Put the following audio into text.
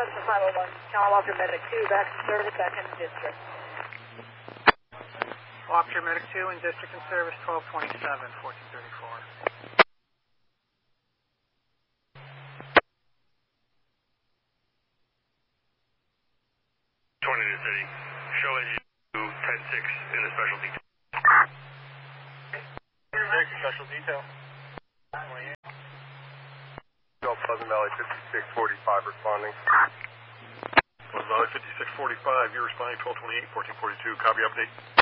Cessna 501, Channel Officer Medic 2, back in service, back in the district. Officer Medic 2 in district and service 1227, 1434. 20 to the city. Show as you 10-6 in the special detail. Special detail. Pleasant Valley 5645 responding. Pleasant Valley 5645, you're responding 1228, 1442. Copy update.